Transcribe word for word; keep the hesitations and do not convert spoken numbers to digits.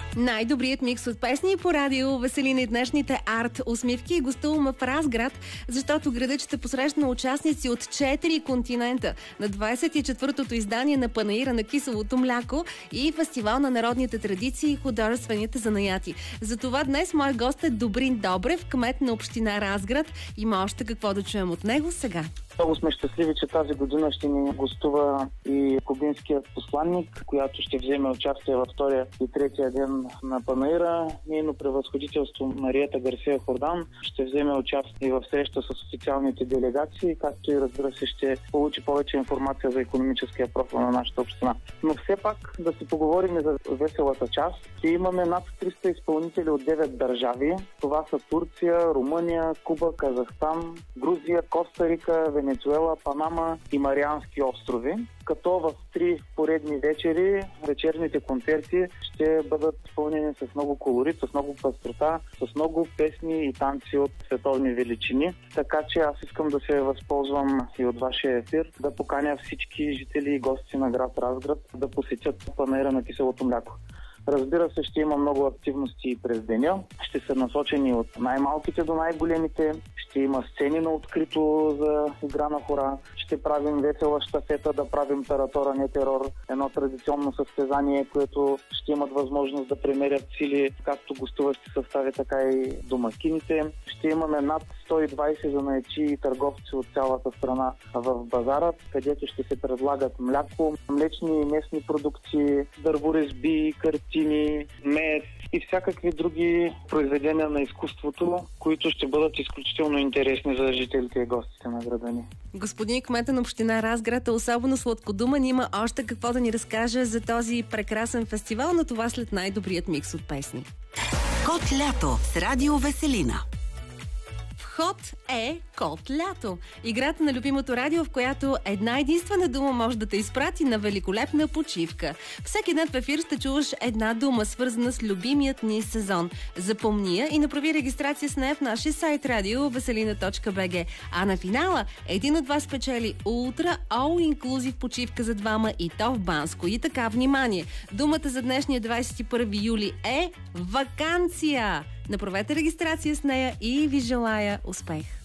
Най-добрият микс от песни по радио Веселина и днешните арт усмивки гостуваме в Разград, защото градът ще посрещна участници от четири континента на двадесет и четвъртото издание на Панаира на киселото мляко и фестивал на народните традиции и художествените занаяти. Затова днес мой гост е Добрин Добрев, кмет на община Разград. Има още какво да чуем от него сега. Много сме щастливи, че тази година ще ни гостува и кубинският посланник, която ще вземе участие във втория и третия ден на Панаира. Нейно превъзходителство Мариета Гарсия Хордан ще вземе участие в среща с официалните делегации, както и разбира се ще получи повече информация за икономическия профил на нашата община. Но все пак да си поговорим за веселата част. Ще имаме над триста изпълнители от девет държави. Това са Турция, Румъния, Куба, Казахстан, Грузия, Коста Рика, Венецуела, Панама и Мариански острови, като в три поредни вечери вечерните концерти ще бъдат изпълнени с много колорит, с много пъстрота, с много песни и танци от световни величини. Така че аз искам да се възползвам и от вашия ефир, да поканя всички жители и гости на град Разград да посетят Панаира на киселото мляко. Разбира се, ще има много активности и през деня. Ще са насочени от най-малките до най-големите. Ще има сцени на открито за игра на хора. Ще правим весела щафета, да правим таратора, не терор. Едно традиционно състезание, което ще имат възможност да премерят сили както гостуващи състави, така и домакините. Ще имаме над сто и двадесет занаятчии и търговци от цялата страна в базара, където ще се предлагат мляко, млечни и местни продукти, дърворезби, картини, мед и всякакви други произведения на изкуството, които ще бъдат изключително интересни за жителите и гостите на града ни. Господин кмета на община Разград е особено сладкодумен. Има още какво да ни разкаже за този прекрасен фестивал, но това след най-добрият микс от песни. Код лято с радио Веселина. Вход е Код лято. Играта на любимото радио, в която една единствена дума може да те изпрати на великолепна почивка. Всеки ден в ефир ще чуваш една дума, свързана с любимият ни сезон. Запомни я и направи регистрация с нея в нашия сайт радио веселина точка би джи. А на финала един от вас печели ултра all inclusive почивка за двама и то в Банско. И така, внимание! Думата за днешния двадесет и първи юли е ваканция! Направете регистрация с нея и ви желая успех!